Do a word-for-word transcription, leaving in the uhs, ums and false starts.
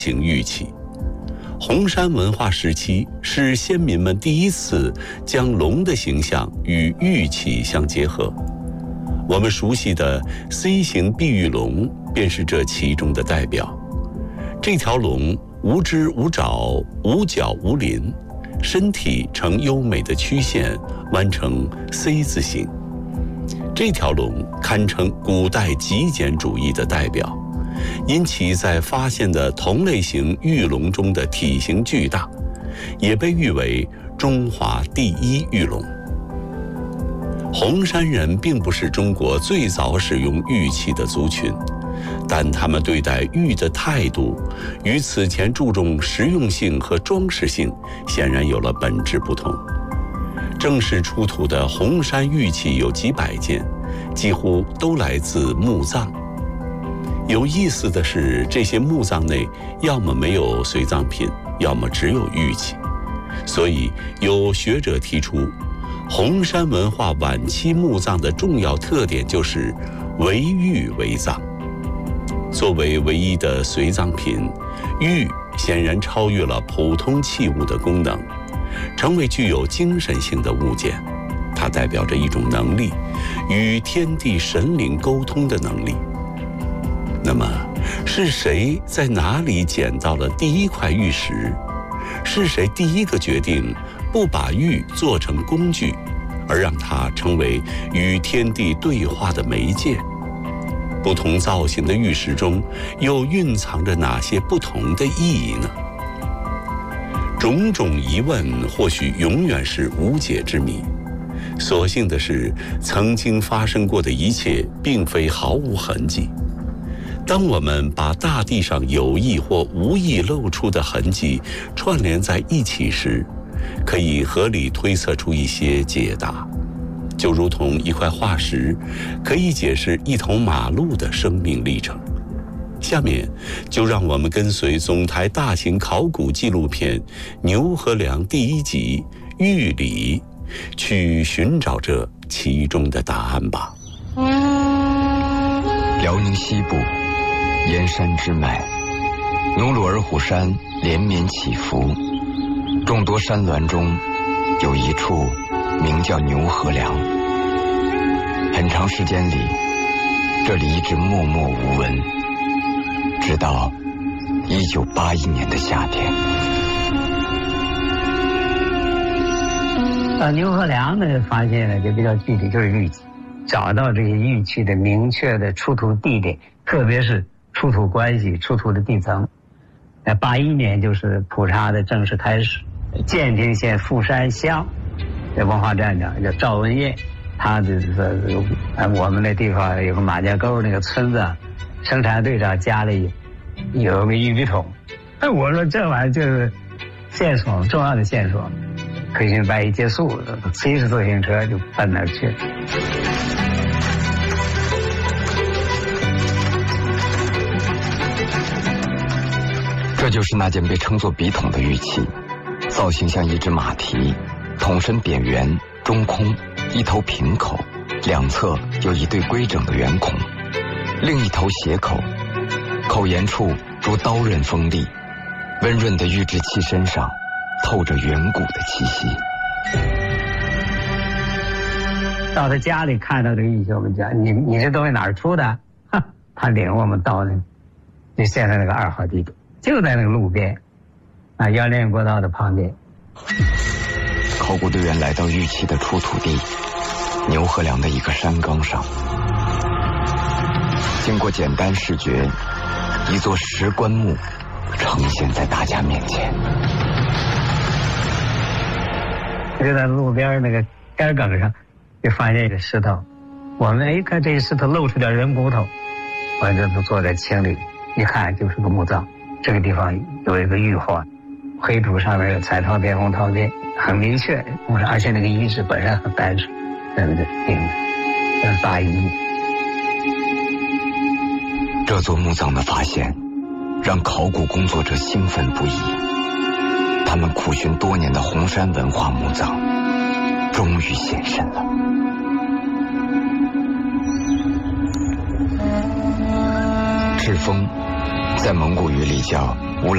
形玉器。红山文化时期是先民们第一次将龙的形象与玉器相结合。我们熟悉的 C 形碧玉龙便是这其中的代表。这条龙无肢无爪，无角无鳞，身体呈优美的曲线，弯成 C 字形。这条龙堪称古代极简主义的代表，因其在发现的同类型玉龙中的体型巨大，也被誉为中华第一玉龙。红山人并不是中国最早使用玉器的族群，但他们对待玉的态度与此前注重实用性和装饰性显然有了本质不同。正式出土的红山玉器有几百件，几乎都来自墓葬。有意思的是，这些墓葬内要么没有随葬品，要么只有玉器。所以有学者提出，红山文化晚期墓葬的重要特点就是唯玉为葬。作为唯一的随葬品，玉显然超越了普通器物的功能，成为具有精神性的物件。它代表着一种能力，与天地神灵沟通的能力。那么，是谁在哪里捡到了第一块玉石？是谁第一个决定不把玉做成工具，而让它成为与天地对话的媒介？不同造型的玉石中，又蕴藏着哪些不同的意义呢？种种疑问或许永远是无解之谜。所幸的是，曾经发生过的一切并非毫无痕迹。当我们把大地上有意或无意露出的痕迹串联在一起时，可以合理推测出一些解答。就如同一块化石可以解释一头马路的生命历程。下面就让我们跟随总台大型考古纪录片《牛和梁》第一集《玉里》，去寻找这其中的答案吧。 辽宁西部燕山之脉，努鲁尔虎山连绵起伏，众多山峦中有一处名叫牛河梁。很长时间里，这里一直默默无闻，直到一九八一年的夏天。 啊，牛河梁呢发现呢就比较具体，就是玉器，找到这些玉器的明确的出土地点，特别是出土关系、出土的地层。那八一年就是普查的正式开始。建平县富山乡的文化站长叫赵文业，他就是说，呃，我们那地方有个马家沟那个村子啊，生产队上家里有个玉米桶。哎，我说这玩意儿就是线索，重要的线索。培训班一结束，骑着自行车就奔那儿去了。 这就是那件被称作笔筒的玉器，造型像一只马蹄，筒身扁圆中空，一头平口，两侧有一对规整的圆孔，另一头斜口，口沿处如刀刃锋利，温润的玉质器身上透着远古的气息。 到他家里看到这个玉器，我们讲你你这东西哪儿出的？哈，他领我们到那，就现在那个二号地点，就在那个路边，啊，幺连国道的旁边。 考古队员来到玉器的出土地牛河梁的一个山岗上，经过简单视觉，一座石棺木呈现在大家面前。 就在路边那个杆梗上，就发现一个石头。我们一看这石头露出点人骨头，我就坐在清里，一看就是个墓葬。这个地方有一个玉环，灰土上面有彩陶边、红陶边，很明确。而且那个遗址本身很单纯，对不对？定的，这是大一墓。 这座墓葬的发现，让考古工作者兴奋不已。他们苦寻多年的红山文化墓葬，终于现身了。赤峰，在蒙古语里叫